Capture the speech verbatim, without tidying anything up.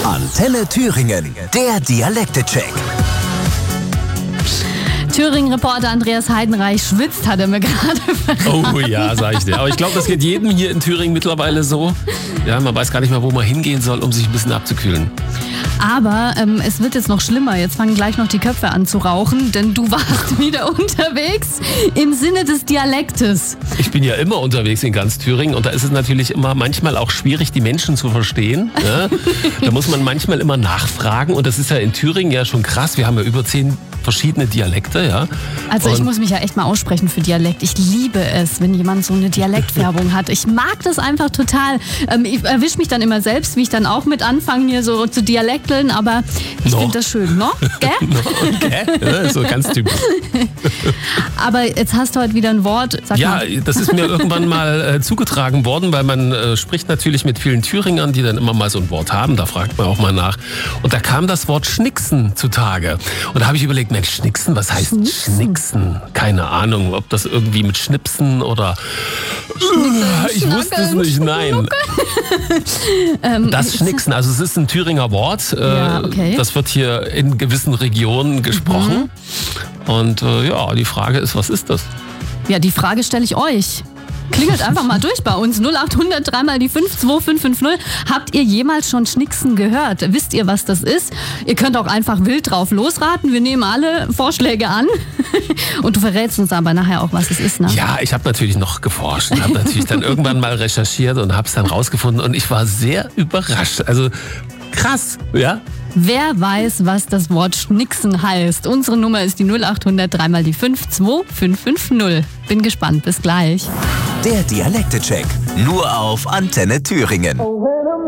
Antenne Thüringen, der Dialekte-Check. Thüringen-Reporter Andreas Heidenreich schwitzt, hat er mir gerade verraten. Oh ja, sag ich dir. Aber ich glaube, das geht jedem hier in Thüringen mittlerweile so. Ja, man weiß gar nicht mehr, wo man hingehen soll, um sich ein bisschen abzukühlen. Aber ähm, es wird jetzt noch schlimmer. Jetzt fangen gleich noch die Köpfe an zu rauchen, denn du warst wieder unterwegs im Sinne des Dialektes. Ich bin ja immer unterwegs in ganz Thüringen und da ist es natürlich immer manchmal auch schwierig, die Menschen zu verstehen. Ja? Da muss man manchmal immer nachfragen und das ist ja in Thüringen ja schon krass. Wir haben ja über zehn verschiedene Dialekte, ja. Also ich und muss mich ja echt mal aussprechen für Dialekt. Ich liebe es, wenn jemand so eine Dialektwerbung hat. Ich mag das einfach total. Ähm, ich erwische mich dann immer selbst, wie ich dann auch mit anfange, hier so zu dialekteln, aber ich No. finde das schön, ne? Gell? no, okay. Ja, so ganz typisch. Aber jetzt hast du heute wieder ein Wort. Sag Ja, mal. das ist mir irgendwann mal äh, zugetragen worden, weil man äh, spricht natürlich mit vielen Thüringern, die dann immer mal so ein Wort haben. Da fragt man auch mal nach. Und da kam das Wort Schnicksen zutage. Und da habe ich überlegt, Mensch, Schnicksen, was heißt Schnicksen? Schnicksen? Keine Ahnung, ob das irgendwie mit Schnipsen oder... Ich wusste es nicht, nein. Das Schnicksen, also es ist ein Thüringer Wort. Äh, Ja, okay. Das wird hier in gewissen Regionen gesprochen. Und äh, ja, die Frage ist, was ist das? Ja, die Frage stelle ich euch. Klingelt einfach mal durch bei uns. null acht hundert drei mal die fünf zwei fünf fünf null. Habt ihr jemals schon Schnicksen gehört? Wisst ihr, was das ist? Ihr könnt auch einfach wild drauf losraten. Wir nehmen alle Vorschläge an. Und du verrätst uns aber nachher auch, was es ist, ne? Ja, ich habe natürlich noch geforscht und habe natürlich dann irgendwann mal recherchiert und habe es dann rausgefunden. Und ich war sehr überrascht. Also krass, ja? Wer weiß, was das Wort Schnicksen heißt? Unsere Nummer ist die null acht hundert drei mal die fünf zwei fünf fünf null. Bin gespannt. Bis gleich. Der Dialekte-Check. Nur auf Antenne Thüringen.